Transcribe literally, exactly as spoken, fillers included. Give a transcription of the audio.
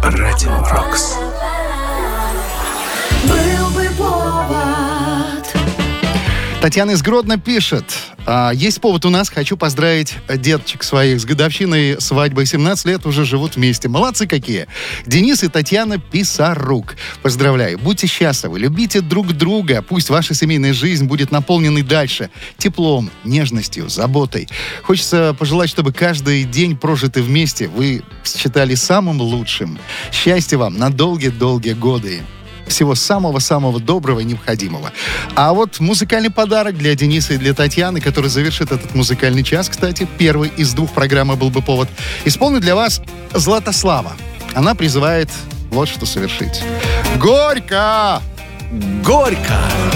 Радио Рокс. Был бы повод. Татьяна из Гродно пишет. А, есть повод у нас. Хочу поздравить деточек своих с годовщиной свадьбы. семнадцать лет уже живут вместе. Молодцы какие. Денис и Татьяна Писарук. Поздравляю. Будьте счастливы. Любите друг друга. Пусть ваша семейная жизнь будет наполнена дальше теплом, нежностью, заботой. Хочется пожелать, чтобы каждый день, прожитый вместе, вы считали самым лучшим. Счастья вам на долгие-долгие годы. Всего самого-самого доброго и необходимого. А вот музыкальный подарок для Дениса и для Татьяны, который завершит этот музыкальный час, кстати, первый из двух программы «Был бы повод», исполнит для вас Златослава. Она призывает вот что совершить. Горько! Горько!